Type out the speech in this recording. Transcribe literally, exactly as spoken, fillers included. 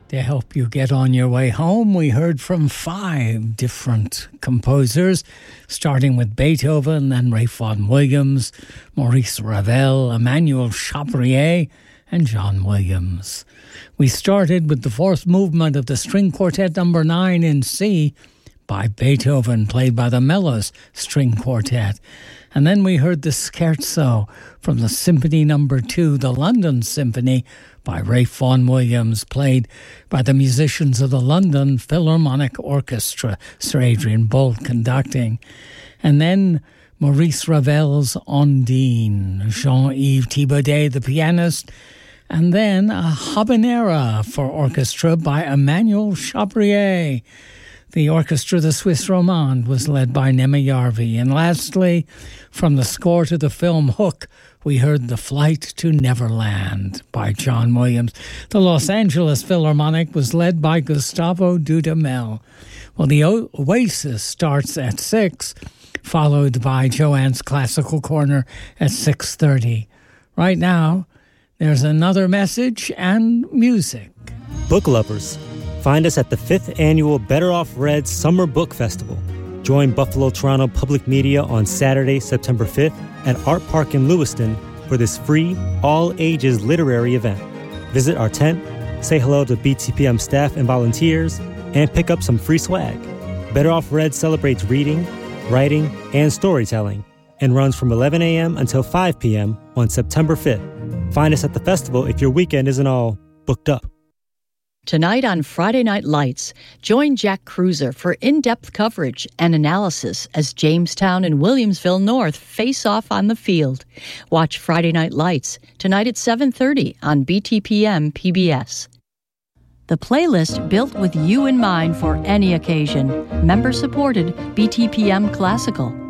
To help you get on your way home, we heard from five different composers, starting with Beethoven, then Ralph Vaughan Williams, Maurice Ravel, Emmanuel Chabrier, and John Williams. We started with the fourth movement of the String Quartet number nine in C by Beethoven, played by the Mellors String Quartet. And then we heard the Scherzo from the Symphony number two, the London Symphony, by Ralph Vaughan Williams, played by the musicians of the London Philharmonic Orchestra, Sir Adrian Boult conducting. And then Maurice Ravel's Ondine, Jean-Yves Thibaudet, the pianist, and then a habanera for orchestra by Emmanuel Chabrier. The orchestra, the Swiss Romande, was led by Nema Järvi. And lastly, from the score to the film Hook, we heard The Flight to Neverland by John Williams. The Los Angeles Philharmonic was led by Gustavo Dudamel. Well, the Oasis starts at six, followed by Joanne's Classical Corner at six thirty. Right now, there's another message and music. Book lovers, find us at the fifth Annual Better Off Read Summer Book Festival. Join Buffalo Toronto Public Media on Saturday, September fifth at Art Park in Lewiston for this free, all-ages literary event. Visit our tent, say hello to B T P M staff and volunteers, and pick up some free swag. Better Off Read celebrates reading, writing, and storytelling, and runs from eleven a.m. until five p.m. on September fifth. Find us at the festival if your weekend isn't all booked up. Tonight on Friday Night Lights, join Jack Cruiser for in-depth coverage and analysis as Jamestown and Williamsville North face off on the field. Watch Friday Night Lights tonight at seven thirty on B T P M P B S. The playlist built with you in mind for any occasion. Member-supported B T P M Classical.